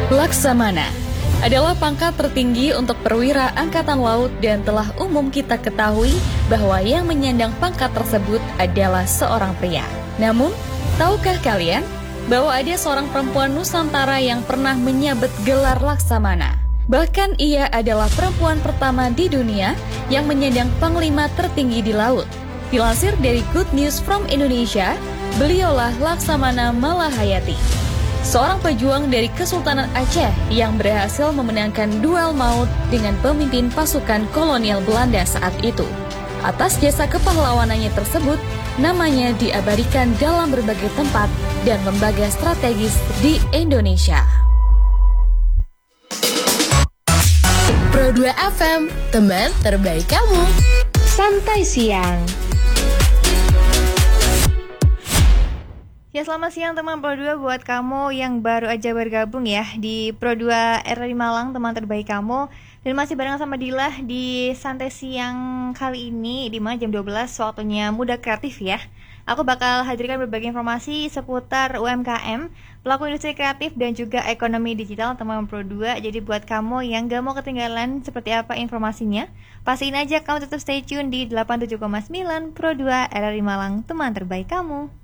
Laksamana adalah pangkat tertinggi untuk perwira angkatan laut dan telah umum kita ketahui bahwa yang menyandang pangkat tersebut adalah seorang pria. Namun, tahukah kalian bahwa ada seorang perempuan Nusantara yang pernah menyabet gelar Laksamana? Bahkan ia adalah perempuan pertama di dunia yang menyandang panglima tertinggi di laut. Dilansir dari Good News from Indonesia, beliaulah Laksamana Malahayati, seorang pejuang dari Kesultanan Aceh yang berhasil memenangkan duel maut dengan pemimpin pasukan kolonial Belanda saat itu. Atas jasa kepahlawanannya tersebut, namanya diabadikan dalam berbagai tempat dan lembaga strategis di Indonesia. Pro 2 FM, teman terbaik kamu. Santai siang. Ya, selamat siang teman Pro 2 buat kamu yang baru aja bergabung ya di Pro 2 RRI Malang, teman terbaik kamu. Dan masih bareng sama Dilah di Santai Siang kali ini, di mana jam 12 waktunya Muda Kreatif ya. Aku bakal hadirkan berbagai informasi seputar UMKM, pelaku industri kreatif dan juga ekonomi digital teman Pro 2. Jadi buat kamu yang gak mau ketinggalan seperti apa informasinya, pastiin aja kamu tetap stay tune di 87,9 Pro 2 RRI Malang, teman terbaik kamu.